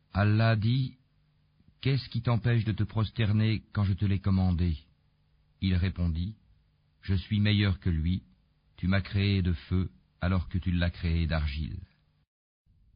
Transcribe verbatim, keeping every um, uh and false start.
Allah dit, « Qu'est-ce qui t'empêche de te prosterner quand je te l'ai commandé ?» Il répondit, « Je suis meilleur que lui, tu m'as créé de feu alors que tu l'as créé d'argile. »